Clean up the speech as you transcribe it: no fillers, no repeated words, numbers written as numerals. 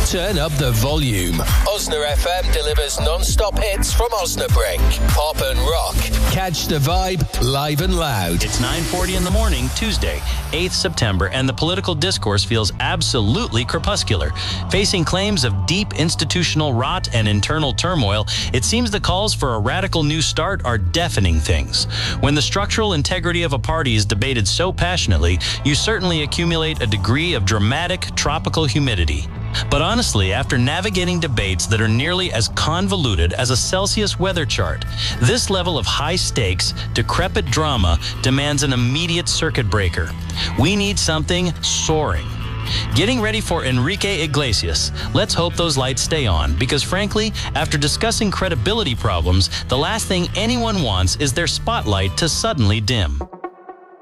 Turn up the volume. Osna FM delivers non-stop hits from Osnabrück. Pop and rock. Catch the vibe live and loud. It's 9:40 in the morning, Tuesday, 8th September, and the political discourse feels absolutely crepuscular. Facing claims of deep institutional rot and internal turmoil, it seems the calls for a radical new start are deafening things. When the structural integrity of a party is debated so passionately, you certainly accumulate a degree of dramatic tropical humidity. But honestly, after navigating debates that are nearly as convoluted as a Celsius weather chart, this level of high-stakes, decrepit drama demands an immediate circuit breaker. We need something soaring. Getting ready for Enrique Iglesias, let's hope those lights stay on, because frankly, after discussing credibility problems, the last thing anyone wants is their spotlight to suddenly dim.